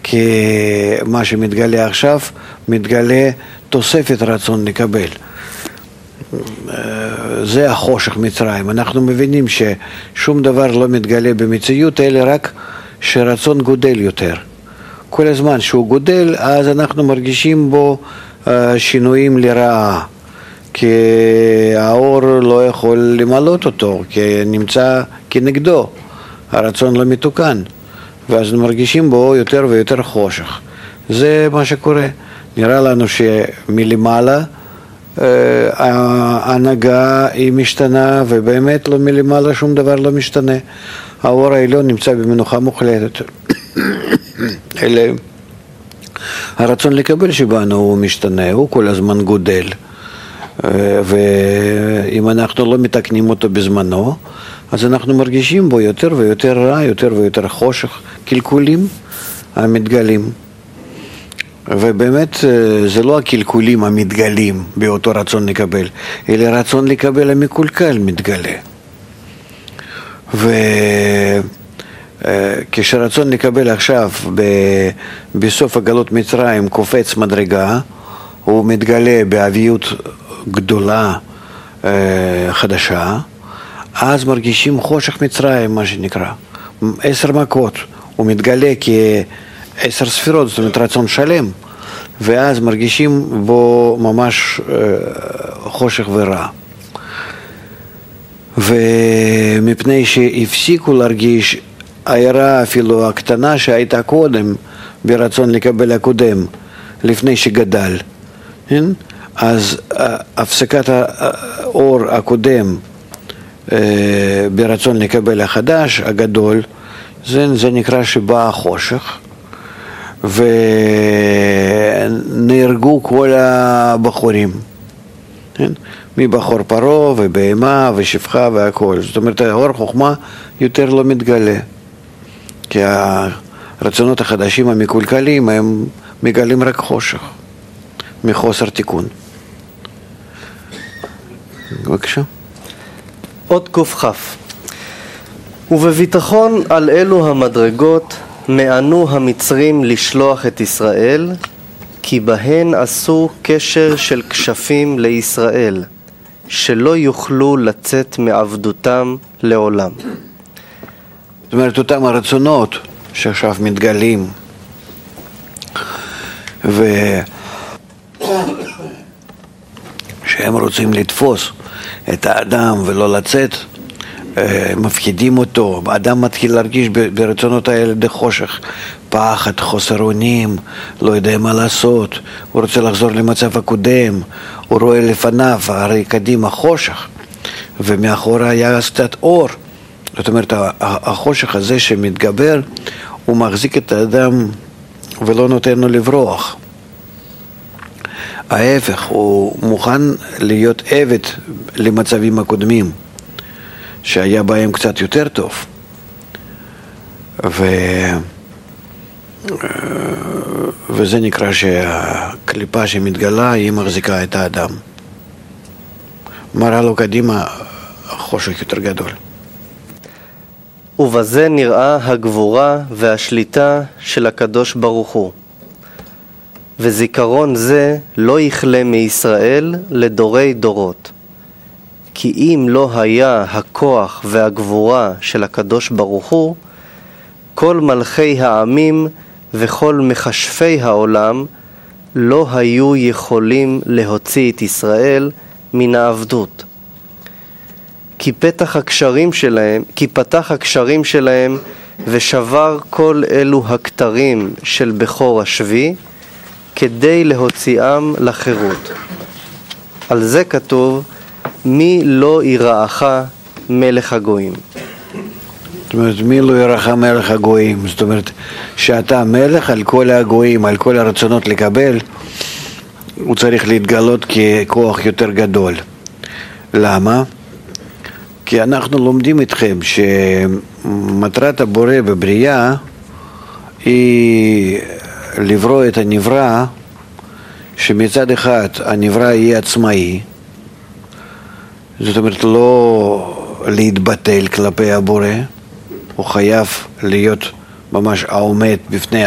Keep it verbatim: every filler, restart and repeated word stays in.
כי מה שמתגלה עכשיו, מתגלה תוספת רצון לקבל. זה החושך מצרים. אנחנו מבינים ששום דבר לא מתגלה במציאות, אלא רק שרצון גודל יותר. כל הזמן שהוא גודל, אז אנחנו מרגישים בו שינויים לרעה. כי האור לא יכול למלות אותו, כי נמצא כנגדו. הרצון לא מתוקן. ואז מרגישים בו יותר ויותר חושך. זה מה שקורה. נראה לנו שמלמעלה ההנהגה היא משתנה, ובאמת לא מלמעלה שום דבר לא משתנה. האור העליון נמצא במנוחה מוחלטת. אלא הרצון לקבל שבנו הוא משתנה, הוא כל הזמן גודל. ואם אנחנו לא מתקנים אותו בזמנו, אז אנחנו מרגישים בו יותר ויותר רע, יותר ויותר חושך, קלקולים המתגלים. ובאמת זה לא הקלקולים המתגלים באותו רצון לקבל, אלא רצון לקבל המקולקל מתגלה. וכשרצון לקבל עכשיו בסוף הגלות מצרים קופץ מדרגה, הוא מתגלה באביות גדולה חדשה, אז מרגישים חושך מצרים, מה שנקרא. עשר מכות, הוא מתגלה כעשר ספירות, זאת אומרת רצון שלם, ואז מרגישים בו ממש חושך ורע. ומפני שהפסיקו להרגיש העירה אפילו הקטנה שהייתה קודם ברצון לקבל הקודם, לפני שגדל, אז הפסקת האור הקודם ברצון לקבל החדש, הגדול, זה, זה נקרא שבא החושך, ונהרגו כל הבחורים, כן? מבחור פרו ובהמה ושפחה והכל. זאת אומרת, האור חוכמה יותר לא מתגלה, כי הרצונות החדשים המקולקלים הם מגלים רק חושך, מחוסר תיקון. בבקשה. עוד קוף. ובביטחון על אלו המדרגות מענו המצרים לשלוח את ישראל, כי בהן עשו קשר של כשפים לישראל, שלא יוכלו לצאת מעבדותם לעולם. זאת אומרת, אותם הרצונות שעכשיו מתגלים, ושהם רוצים לתפוס את האדם ולא לצאת, מפחידים אותו. האדם מתחיל להרגיש ברצונות האלה דחושך, פחד, חוסר אונים, לא יודע מה לעשות, הוא רוצה לחזור למצב הקודם, הוא רואה לפניו, הרי קדימה חושך, ומאחורה היה קצת אור. זאת אומרת, החושך הזה שמתגבר, הוא מחזיק את האדם ולא נותן לו לברוח. ההפך, הוא מוכן להיות עבד למצבים הקודמים, שהיה בהם קצת יותר טוב. ו... וזה נקרא שהקליפה שמתגלה היא מחזיקה את האדם. מראה לו קדימה חושך יותר גדול. ובזה נראה הגבורה והשליטה של הקדוש ברוך הוא. וזיכרון זה לא יכלה מישראל לדורי דורות. כי אם לא היה הכוח והגבורה של הקדוש ברוך הוא, כל מלכי העמים וכל מכשפי העולם לא היו יכולים להוציא את ישראל מן העבדות. כי פתח הקשרים שלהם, כי פתח הקשרים שלהם ושבר כל אלו הכתרים של בכור השבי, כדי להוציאם לחירות. על זה כתוב, מי לא יראך מלך הגויים. זאת אומרת, מי לא יראך מלך הגויים? זאת אומרת, שאתה מלך על כל הגויים, על כל הרצונות לקבל, הוא צריך להתגלות ככוח יותר גדול. למה? כי אנחנו לומדים איתכם שמטרת הבורא בבריאה היא לברוא את הנברא, שמצד אחד הנברא יהיה עצמאי, זאת אומרת לא להתבטל כלפי הבורא, הוא חייב להיות ממש העומד בפני